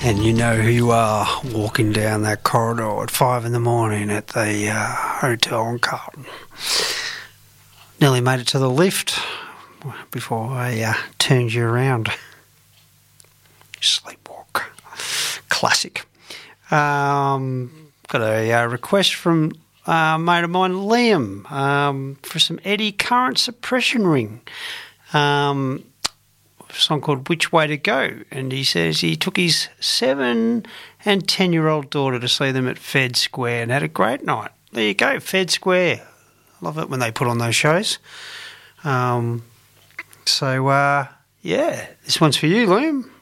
And you know who you are walking down that corridor at 5 in the morning at the hotel in Carlton. Nearly made it to the lift before I turned you around. Sleepwalk. Classic. Got a request from a mate of mine, Liam, for some Eddie Current Suppression Ring. A song called Which Way to Go, and he says he took his 7 and 10-year-old daughter to see them at Fed Square and had a great night. There you go, Fed Square. Love it when they put on those shows. Yeah, this one's for you, Liam.